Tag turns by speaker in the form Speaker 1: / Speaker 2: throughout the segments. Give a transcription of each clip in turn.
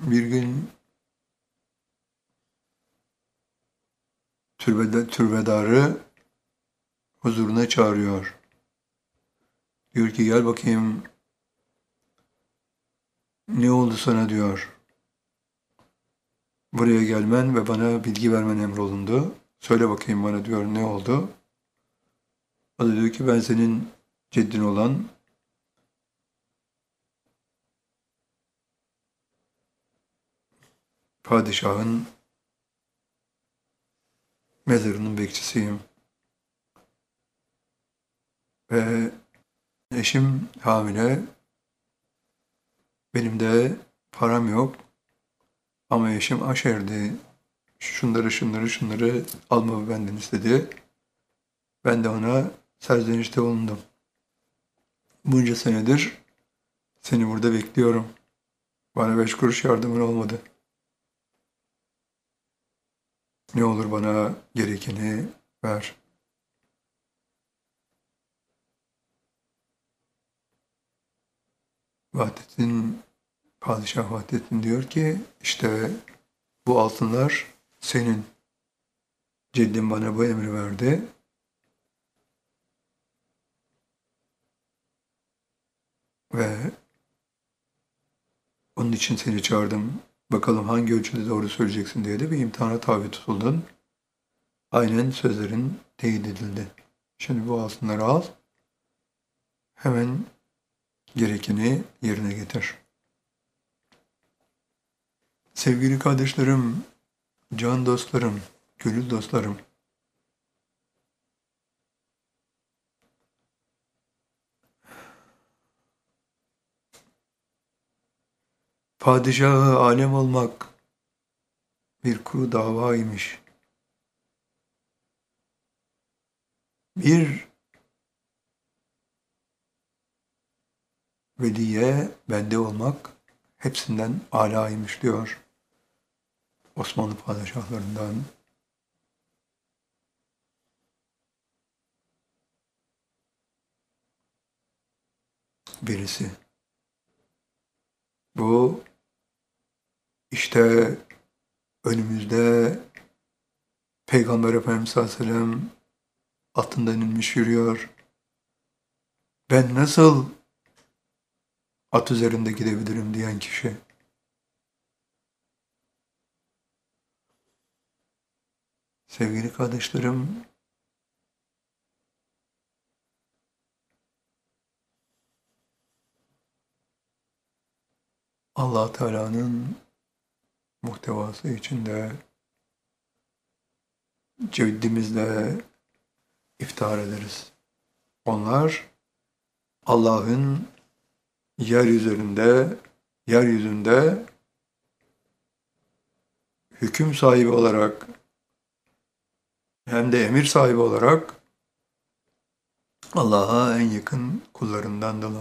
Speaker 1: Bir gün türbedarı huzuruna çağırıyor. Diyor ki gel bakayım ne oldu sana diyor. Buraya gelmen ve bana bilgi vermen emrolundu. Söyle bakayım bana diyor ne oldu? O da diyor ki ben senin ceddin olan padişahın mezarının bekçisiyim. Ve eşim hamile. Benim de param yok. Ama eşim aşerdi. Şunları almamı benden istedi. Ben de ona serzenişte bulundum. Bunca senedir seni burada bekliyorum. Bana 5 kuruş yardımın olmadı. Ne olur bana gerekeni ver. Vahdettin, Padişah Vahdettin diyor ki işte bu altınlar senin. Ceddin bana bu emri verdi. Ve onun için seni çağırdım. Bakalım hangi ölçüde doğru söyleyeceksin diye de bir imtihana tabi tutuldun. Aynen sözlerin teyit edildi. Şimdi bu altınları al. Hemen gerekeni yerine getir. Sevgili kardeşlerim, can dostlarım, gönül dostlarım. Padişahı alem olmak bir kuru davaymış. Bir veliye bende olmak hepsinden âlâymış diyor Osmanlı padişahlarından. Birisi. Bu işte önümüzde Peygamber Efendimiz sallallahu aleyhi ve sellem atından inmiş yürüyor. Ben nasıl at üzerinde gidebilirim diyen kişi. Sevgili kardeşlerim, Allah Teala'nın muhtevası içinde ceddimizle iftihar ederiz. Onlar Allah'ın yeryüzünde hüküm sahibi olarak hem de emir sahibi olarak Allah'a en yakın kullarındandılar.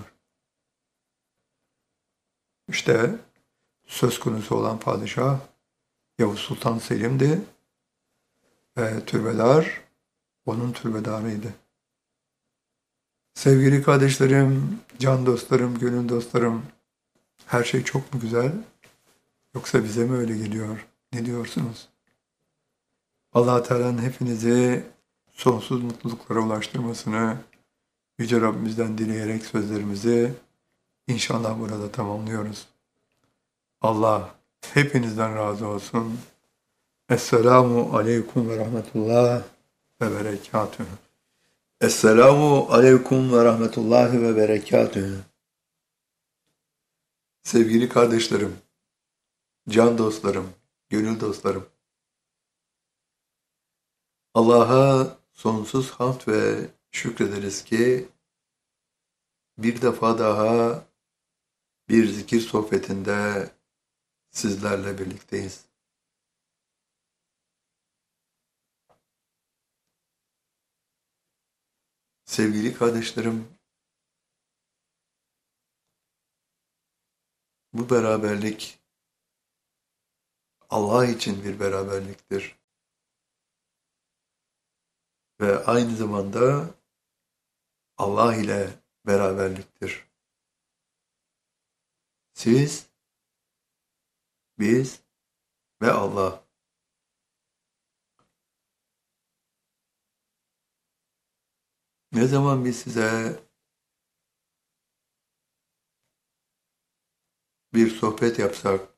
Speaker 1: İşte söz konusu olan padişah Yavuz Sultan Selim'di ve türbeler onun türbedarıydı. Sevgili kardeşlerim, can dostlarım, gönül dostlarım, her şey çok mu güzel? Yoksa bize mi öyle geliyor? Ne diyorsunuz? Allah Teala'nın hepinizi sonsuz mutluluklara ulaştırmasını Yüce Rabbimizden dileyerek sözlerimizi inşallah burada tamamlıyoruz. Allah hepinizden razı olsun. Esselamu aleyküm ve rahmetullah ve berekatühü. Esselamu aleyküm ve rahmetullahi ve berekatühü. Sevgili kardeşlerim, can dostlarım, gönül dostlarım. Allah'a sonsuz hamd ve şükrederiz ki bir defa daha bir zikir sohbetinde sizlerle birlikteyiz. Sevgili kardeşlerim, bu beraberlik Allah için bir beraberliktir. Ve aynı zamanda Allah ile beraberliktir. Siz biz ve Allah. Ne zaman biz size bir sohbet yapsak,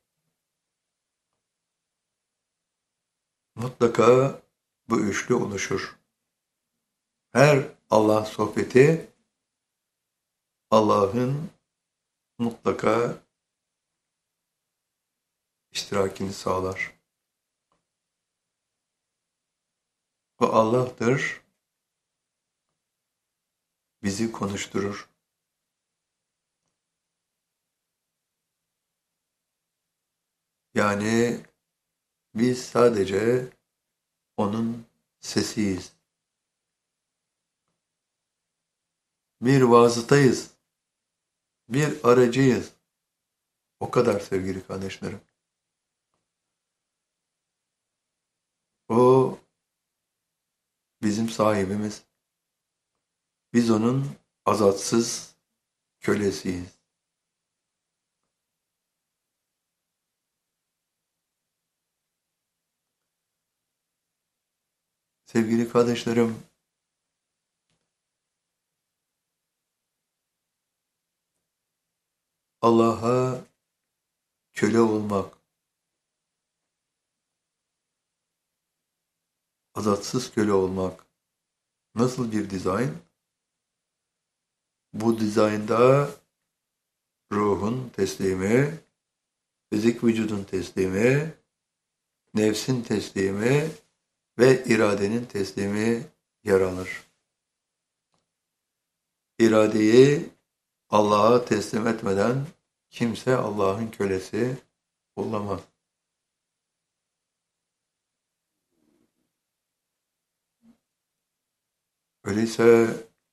Speaker 1: mutlaka bu üçlü oluşur. Her Allah sohbeti Allah'ın mutlaka iştirakini sağlar. O Allah'tır, bizi konuşturur. Yani biz sadece onun sesiyiz. Bir vasıtayız, bir aracıyız. O kadar sevgili kardeşlerim. O bizim sahibimiz. Biz onun azatsız kölesiyiz. Sevgili kardeşlerim, Allah'a köle olmak, azatsız köle olmak nasıl bir dizayn? Bu dizaynda ruhun teslimi, fizik vücudun teslimi, nefsin teslimi ve iradenin teslimi yer alır. İradeyi Allah'a teslim etmeden kimse Allah'ın kölesi olamaz. Öyleyse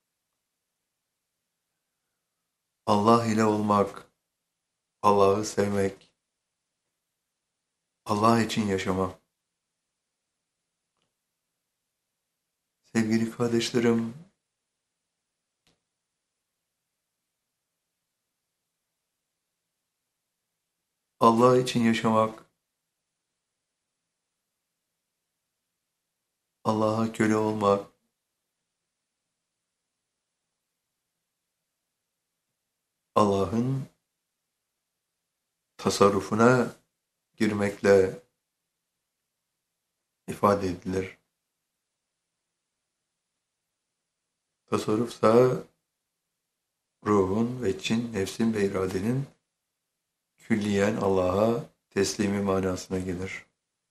Speaker 1: Allah ile olmak, Allah'ı sevmek, Allah için yaşamak. Sevgili kardeşlerim, Allah için yaşamak, Allah'a köle olmak, Allah'ın tasarrufuna girmekle ifade edilir. Tasarrufsa ruhun, veçin, nefsin ve iradenin külliyen Allah'a teslimi manasına gelir.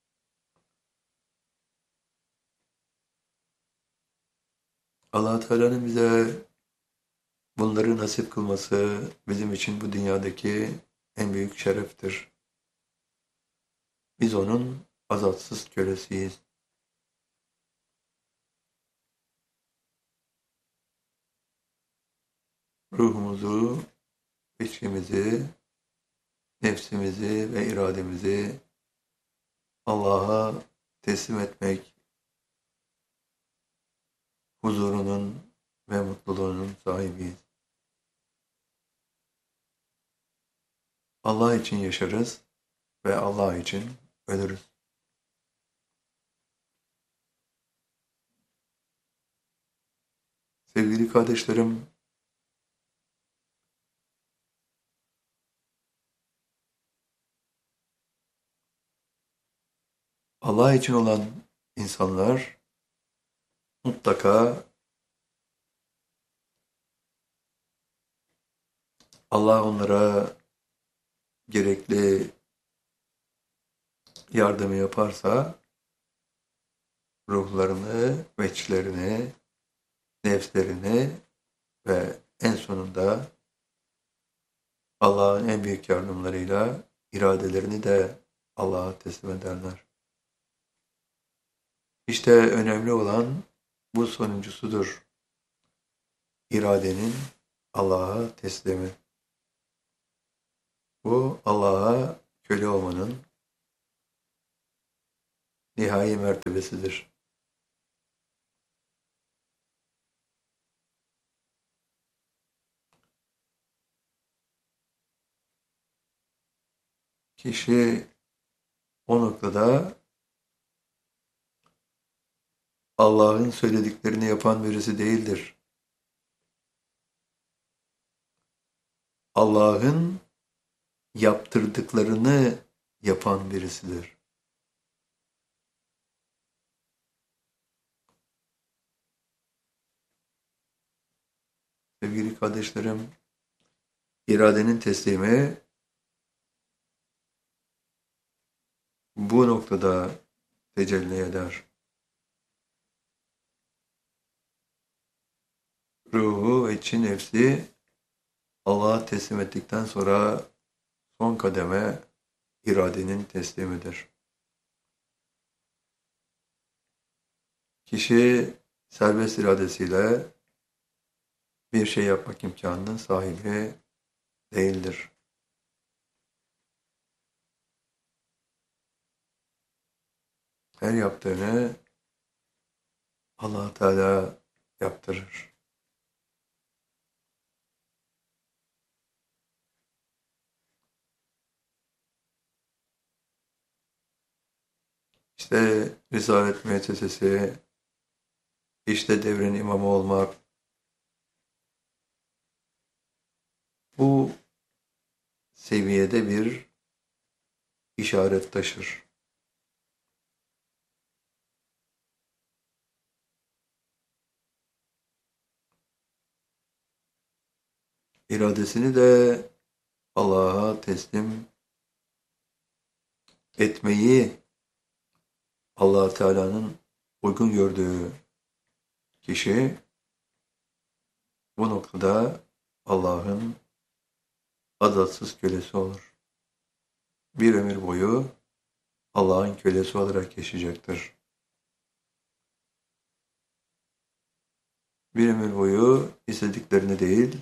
Speaker 1: Allah Teala'nın bize bunları nasip kılması bizim için bu dünyadaki en büyük şereftir. Biz onun azatsız kölesiyiz. Ruhumuzu, içimizi, nefsimizi ve irademizi Allah'a teslim etmek, huzurunun ve mutluluğunun sahibiyiz. Allah için yaşarız ve Allah için ölürüz. Sevgili kardeşlerim, Allah için olan insanlar mutlaka Allah onlara gerekli yardımı yaparsa ruhlarını, veçlerini, nefslerini ve en sonunda Allah'ın en büyük yardımlarıyla iradelerini de Allah'a teslim ederler. İşte önemli olan bu sonuncusudur. İradenin Allah'a teslimi. Bu Allah'a köle olmanın nihai mertebesidir. Kişi o noktada Allah'ın söylediklerini yapan birisi değildir. Allah'ın yaptırdıklarını yapan birisidir. Sevgili kardeşlerim, iradenin teslimi bu noktada tecelli eder. Ruhu ve içi nefsi Allah'a teslim ettikten sonra son kademe iradenin teslimidir. Kişi serbest iradesiyle bir şey yapmak imkanının sahibi değildir. Her yaptığını Allah Teala yaptırır. İşte Risalet Müessesesi, işte devrin imamı olmak, bu seviyede bir işaret taşır. İradesini de Allah'a teslim etmeyi Allah Teala'nın uygun gördüğü kişi bu noktada Allah'ın azatsız kölesi olur. Bir ömür boyu Allah'ın kölesi olarak yaşayacaktır. Bir ömür boyu istediklerini değil,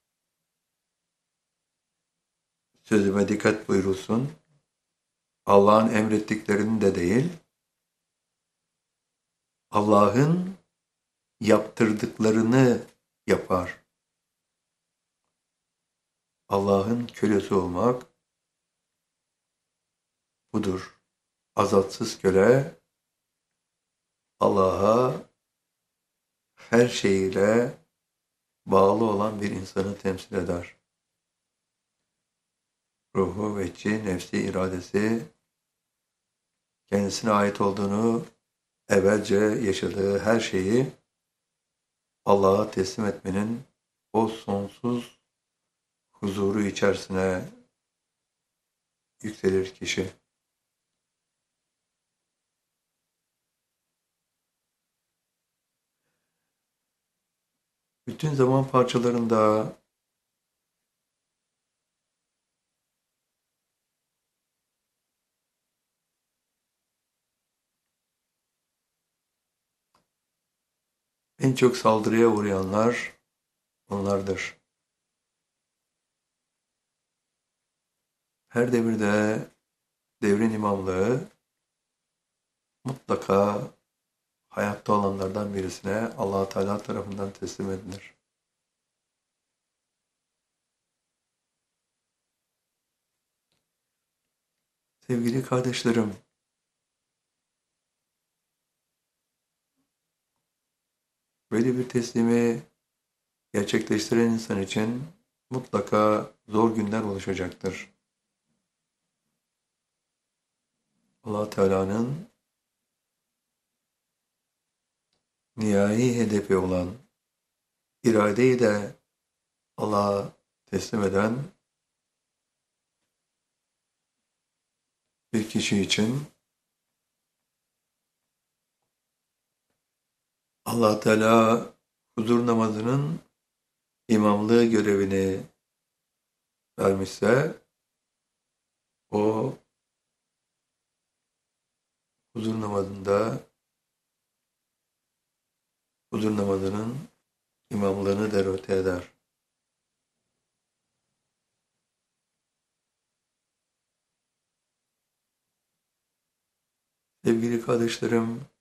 Speaker 1: sözüme dikkat buyurulsun, Allah'ın emrettiklerini de değil, Allah'ın yaptırdıklarını yapar. Allah'ın kölesi olmak budur. Azatsız köle, Allah'a her şeyiyle bağlı olan bir insanı temsil eder. Ruhu ve içi, nefsi, iradesi kendisine ait olduğunu, evvelce yaşadığı her şeyi Allah'a teslim etmenin o sonsuz huzuru içerisine yükselir kişi. Bütün zaman parçalarında en çok saldırıya uğrayanlar onlardır. Her devirde devrin imamlığı mutlaka hayatta olanlardan birisine Allah Teala tarafından teslim edilir. Sevgili kardeşlerim, böyle bir teslimi gerçekleştiren insan için mutlaka zor günler oluşacaktır. Allah Teala'nın nihai hedefi olan iradeyi de Allah'a teslim eden bir kişi için Allah Teala huzur namazının imamlığı görevini vermişse o huzur namazında huzur namazının imamlığını derote eder. Sevgili kardeşlerim,